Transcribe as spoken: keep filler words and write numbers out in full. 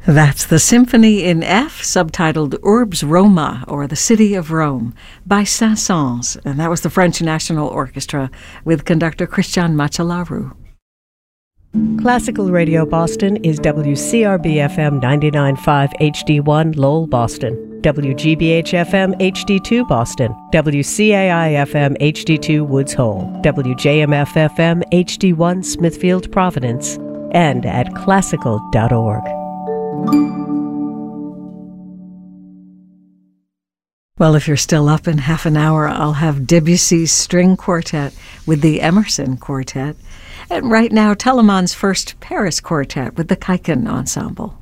That's the Symphony in F, subtitled Urbs Roma, or The City of Rome, by Saint-Saëns, and that was the French National Orchestra with conductor Christian Macellaro. Classical Radio Boston is W C R B F M ninety-nine point five H D one Lowell, Boston, W G B H F M H D two Boston, W C A I F M H D two Woods Hole, W J M F F M H D one Smithfield, Providence, and at classical dot org. Well, if you're still up in half an hour, I'll have Debussy's String Quartet with the Emerson Quartet. And right now, Telemann's first Paris Quartet with the Kaiken Ensemble.